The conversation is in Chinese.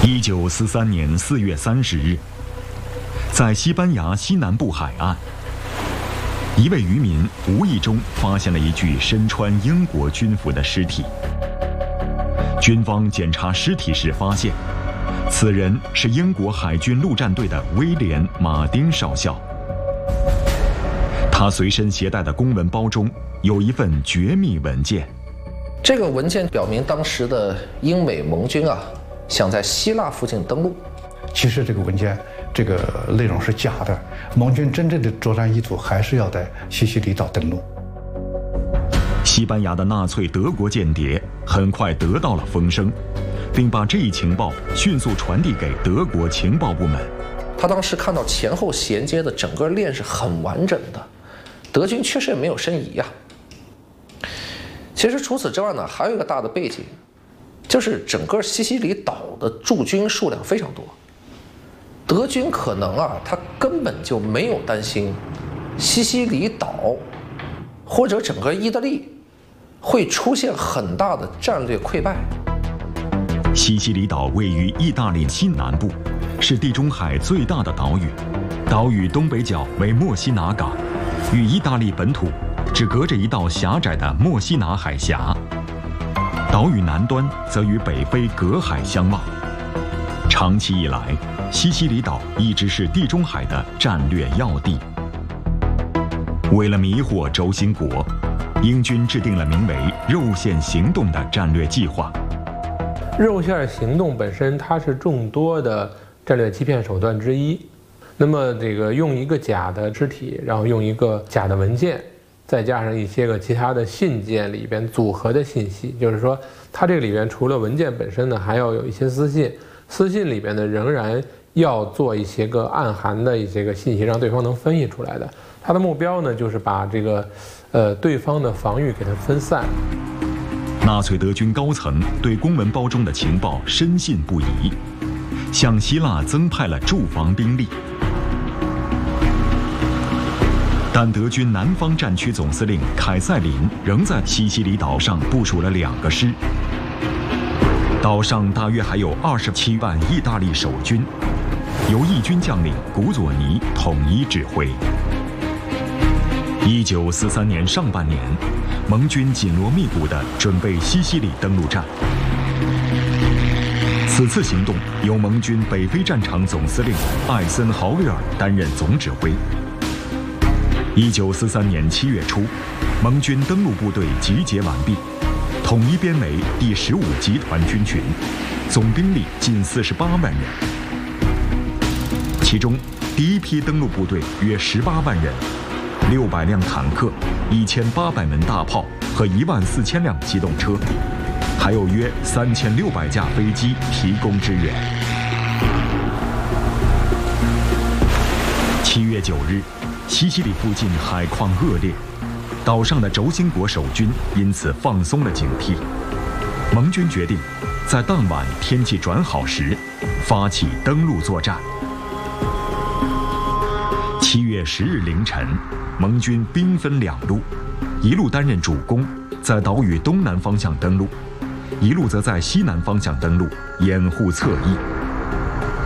1943年4月30日，在西班牙西南部海岸，一位渔民无意中发现了一具身穿英国军服的尸体。军方检查尸体时发现，此人是英国海军陆战队的威廉·马丁少校。他随身携带的公文包中有一份绝密文件。 这个文件表明，当时的英美盟军想在希腊附近登陆。 其实这个文件这个内容是假的，盟军真正的作战意图还是要在西西里岛登陆。 西班牙的纳粹德国间谍很快得到了风声，并把这一情报迅速传递给德国情报部门。 他当时看到前后衔接的整个链是很完整的，德军确实也没有申遗其实除此之外呢，还有一个大的背景，就是整个西西里岛的驻军数量非常多。德军可能他根本就没有担心西西里岛或者整个意大利会出现很大的战略溃败。 西西里岛位于意大利西南部，是地中海最大的岛屿。岛屿东北角为墨西拿港，与意大利本土只隔着一道狭窄的墨西拿海峡。岛屿南端则与北非隔海相望。长期以来，西西里岛一直是地中海的战略要地。为了迷惑轴心国，英军制定了名为“肉线行动”的战略计划。 肉线行动本身它是众多的战略欺骗手段之一。那么这个用一个假的肢体，然后用一个假的文件，再加上一些个其他的信件里边组合的信息，就是说它这个里边除了文件本身呢，还要有一些私信，私信里边呢仍然要做一些个暗含的一些个信息，让对方能分析出来的。它的目标呢就是把这个对方的防御给它分散。 纳粹德军高层对公文包中的情报深信不疑，向希腊增派了驻防兵力。但德军南方战区总司令凯塞林仍在西西里岛上部署了2个师，岛上大约还有27万意大利守军，由义军将领古佐尼统一指挥。1943年上半年，盟军紧锣密鼓地准备西西里登陆战。此次行动由盟军北非战场总司令艾森豪威尔担任总指挥。1943年7月初，盟军登陆部队集结完毕，统一编为第15集团军群，总兵力近48万人。其中，第一批登陆部队约18万人，600辆坦克、1800门大炮和14000辆机动车，还有约3600架飞机提供支援。7月9日，西西里附近海况恶劣，岛上的轴心国守军因此放松了警惕。盟军决定在当晚天气转好时发起登陆作战。7月10日凌晨，盟军兵分2路，一路担任主攻，在岛屿东南方向登陆，一路则在西南方向登陆，掩护侧翼。